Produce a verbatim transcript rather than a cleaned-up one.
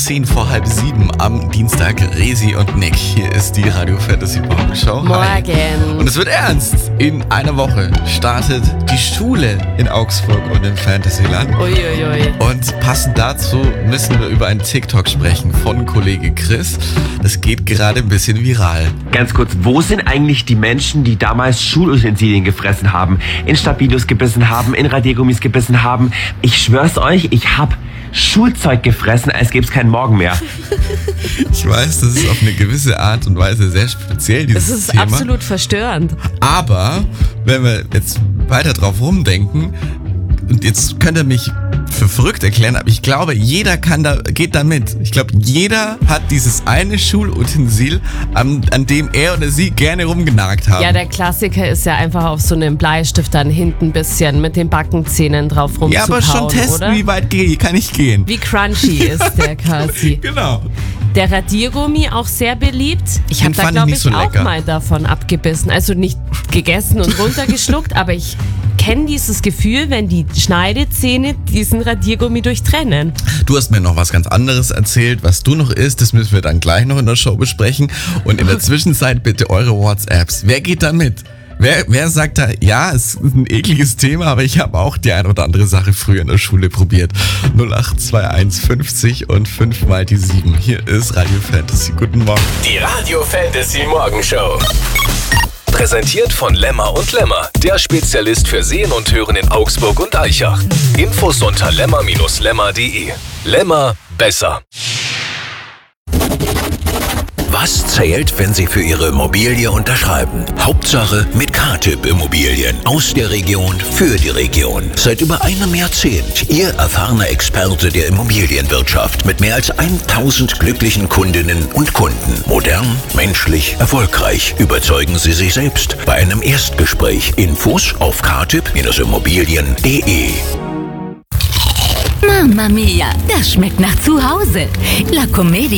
zehn vor halb sieben am Dienstag. Resi und Nick. Hier ist die Radio Fantasy Morgenshow. Morgen. Und es wird ernst. In einer Woche startet die Schule in Augsburg und im Fantasyland. Uiuiui. Und passend dazu müssen wir über einen TikTok sprechen von Kollege Chris. Das geht gerade ein bisschen viral. Ganz kurz, wo sind eigentlich die Menschen, die damals Schulutensilien gefressen haben, in Stabilos gebissen haben, in Radiergummis gebissen haben? Ich schwör's euch, ich hab Schulzeug gefressen, als gäbe es keinen Morgen mehr. Ich weiß, das ist auf eine gewisse Art und Weise sehr speziell, dieses Das ist Thema. absolut verstörend. Aber wenn wir jetzt weiter drauf rumdenken, und jetzt könnt ihr mich für verrückt erklären, aber ich glaube, jeder kann da, geht da mit. Ich glaube, jeder hat dieses eine Schulutensil, an, an dem er oder sie gerne rumgenagt haben. Ja, der Klassiker ist ja einfach auf so einem Bleistift dann hinten ein bisschen mit den Backenzähnen drauf rumzukauen, Ja, aber schon testen, oder? wie weit gehe, kann ich gehen. Wie crunchy ist der quasi. Genau. Der Radiergummi auch sehr beliebt. Ich Den habe da, fand ich glaube nicht ich, so auch lecker. mal davon abgebissen. Also nicht gegessen und runtergeschluckt, aber ich kenne dieses Gefühl, wenn die Schneidezähne diesen Radiergummi durchtrennen. Du hast mir noch was ganz anderes erzählt, was du noch isst, das müssen wir dann gleich noch in der Show besprechen. Und in der Zwischenzeit bitte eure WhatsApps. Wer geht da mit? Wer, wer sagt da, ja, es ist ein ekliges Thema, aber ich habe auch die ein oder andere Sache früher in der Schule probiert. null acht zwei eins fünfzig und fünf mal die sieben. Hier ist Radio Fantasy. Guten Morgen. Die Radio Fantasy Morgenshow. Präsentiert von Lemmer und Lemmer, der Spezialist für Sehen und Hören in Augsburg und Aichach. Infos unter lemmer Bindestrich lemmer punkt de. Lemmer, besser. Was zählt, wenn Sie für Ihre Immobilie unterschreiben? Hauptsache mit K-Tipp Immobilien. Aus der Region für die Region. Seit über einem Jahrzehnt Ihr erfahrener Experte der Immobilienwirtschaft. Mit mehr als tausend glücklichen Kundinnen und Kunden. Modern, menschlich, erfolgreich. Überzeugen Sie sich selbst bei einem Erstgespräch. Infos auf k tipp Immobilien punkt de. Mamma mia, das schmeckt nach zu Hause. La Comedia.